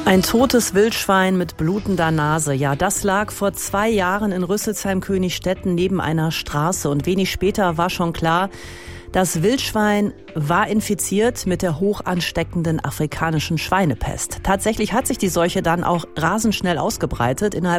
Ein totes Wildschwein mit blutender Nase. Ja, das lag vor 2 Jahren in Rüsselsheim-Königsstetten neben einer Straße. Und wenig später war schon klar, das Wildschwein war infiziert mit der hoch ansteckenden afrikanischen Schweinepest. Tatsächlich hat sich die Seuche dann auch rasend schnell ausgebreitet. Innerhalb